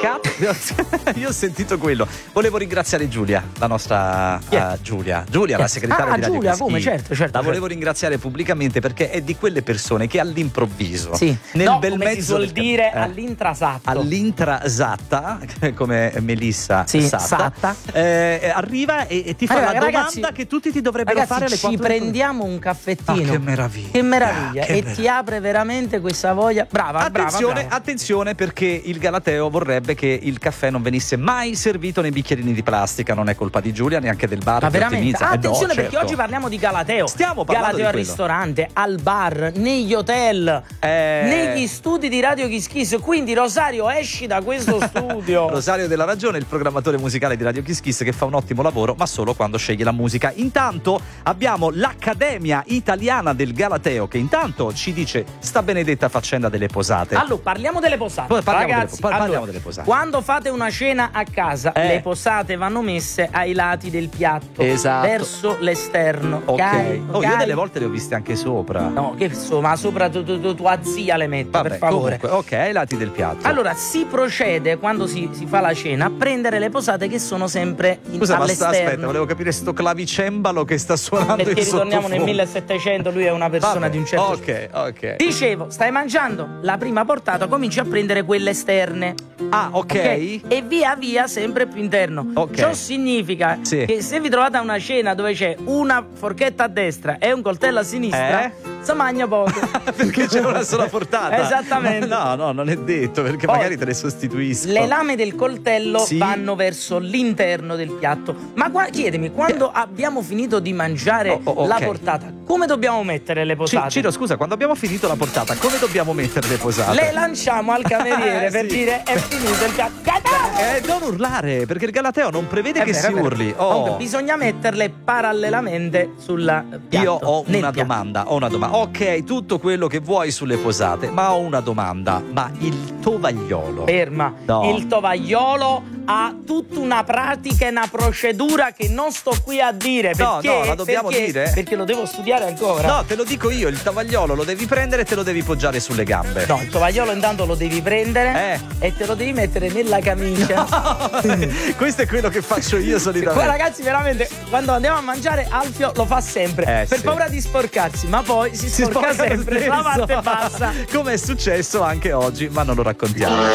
cazzo? Io ho sentito quello. Volevo ringraziare Giulia, la nostra Giulia, la segretaria di Radio Giulia, Kiss. come? Certo. La volevo ringraziare pubblicamente perché è di quelle persone che all'improvviso, nel bel come mezzo si suol dire all'intrasatta, come Melissa Satta, arriva e ti fa la domanda che tutti ti dovrebbero fare alle 4. Ci prendiamo un caffettino. Che meraviglia. Che meraviglia. Ti apre veramente questa voglia. Brava. Attenzione, perché il Galateo vorrebbe che il caffè non venisse mai servito nei bicchierini di plastica. Non è colpa di Giulia, neanche del bar. Ma veramente? Attenzione, perché certo. oggi parliamo di Galateo. Stiamo parlando Galateo di al ristorante, al bar, negli hotel, negli studi di Radio Kiss Kiss. Quindi Rosario, esci da questo studio. Rosario della Ragione, il programmatore musicale di Radio Kiss Kiss, che fa un ottimo lavoro, ma solo quando sceglie la musica. Intanto abbiamo l'Accademia Italiana del Galateo, che intanto ci dice sta benedetta faccenda delle posate. Allora, parliamo delle posate. Parliamo delle posate. Quando fate una cena a casa, le posate vanno messe ai lati del piatto, verso l'esterno. Ok. Io delle volte le ho viste anche sopra. No, che insomma, sopra tua zia le mette, per favore. Comunque, ok, ai lati del piatto. Allora, si procede quando si fa la cena a prendere le posate che sono sempre all'esterno. Aspetta, volevo capire sto clavicembalo che sta suonando. Perché ritorniamo nel 1700, lui è una persona di un certo. Ok. Dicevo, stai mangiando la prima portata, cominci a prendere quelle esterne. Ok. E via via sempre più interno. Ciò significa che se vi trovate a una cena dove c'è una forchetta a destra e un coltello a sinistra, si mangia poco. Perché c'è una sola portata. Esattamente. No, non è detto, perché poi magari te le sostituisco. Le lame del coltello vanno verso l'interno del piatto. Ma chiedemi, quando abbiamo finito di mangiare la portata, come dobbiamo mettere le posate? Ciro, scusa, quando abbiamo finito la portata, come dobbiamo mettere le posate? Le lanciamo al cameriere per dire è finito il piatto. Non urlare, perché il Galateo non prevede che si urli. Comunque, bisogna metterle parallelamente sul piatto. Io ho una domanda. Ok, tutto quello che vuoi sulle posate, ma ho una domanda. Ma il tovagliolo? Ferma. No. Il tovagliolo ha tutta una pratica e una procedura che non sto qui a dire. Perché, no, la dobbiamo dire? Perché lo devo studiare ancora. No, te lo dico io, il tovagliolo lo devi prendere e te lo devi poggiare sulle gambe. No, il tovagliolo intanto lo devi prendere e te lo devi mettere nella camicia. No, questo è quello che faccio io solitamente. Poi ragazzi, veramente, quando andiamo a mangiare, Alfio lo fa sempre per paura di sporcarsi, ma poi si sporca sempre la parte bassa. Come è successo anche oggi, ma non lo raccontiamo.